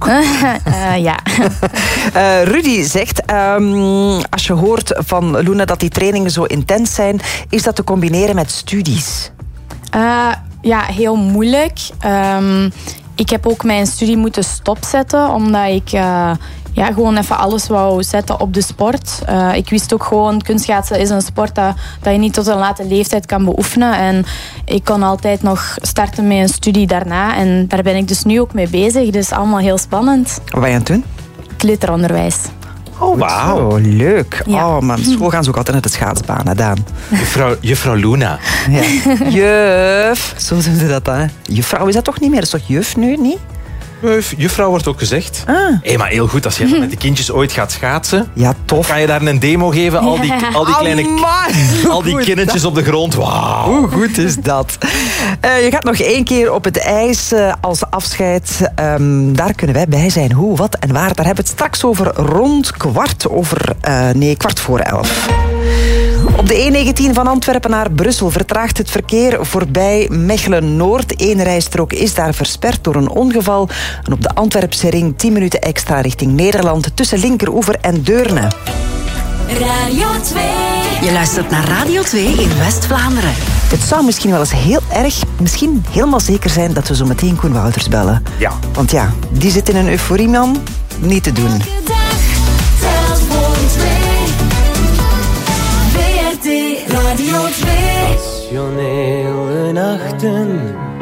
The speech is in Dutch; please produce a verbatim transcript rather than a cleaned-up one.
uh, ja. uh, Rudy zegt, um, als je hoort van Luna dat die trainingen zo intens zijn, is dat te combineren met studies? Uh, ja, heel moeilijk. Um, ik heb ook mijn studie moeten stopzetten, omdat ik uh, ja, gewoon even alles wou zetten op de sport. Uh, ik wist ook gewoon, kunstschaatsen is een sport dat, dat je niet tot een late leeftijd kan beoefenen. En ik kon altijd nog starten met een studie daarna. En daar ben ik dus nu ook mee bezig. Dus allemaal heel spannend. Wat ben je aan het doen? Kleuteronderwijs. Oh, wauw. Oh, leuk. Ja. Oh, maar op school gaan ze ook altijd naar de schaatsbaan, hè, Daan? Juffrouw, juffrouw Luna. Ja. Juf. Zo zeggen ze dat, hè? Juffrouw is dat toch niet meer? Dat is toch juf nu, niet? Juf, juffrouw wordt ook gezegd. Ah. Hey, maar heel goed, als je met de kindjes ooit gaat schaatsen... Ja, tof. Kan je daar een demo geven? Al die, al die kleine... Amai. Al die kindertjes op de grond. Wauw. Hoe goed is dat? Uh, je gaat nog één keer op het ijs uh, als afscheid. Um, daar kunnen wij bij zijn. Hoe, wat en waar. Daar hebben we het straks over rond kwart over... Uh, nee, kwart voor elf. Op de E negentien van Antwerpen naar Brussel vertraagt het verkeer voorbij Mechelen-Noord. Eén rijstrook is daar versperd door een ongeval. En op de Antwerpse ring tien minuten extra richting Nederland tussen Linkeroever en Deurne. Radio twee. Je luistert naar Radio twee in West-Vlaanderen. Het zou misschien wel eens heel erg, misschien helemaal zeker zijn dat we zo meteen Koen Wouters bellen. Ja. Want ja, die zit in een euforie, man. Niet te doen. Radio twee. Passionele nachten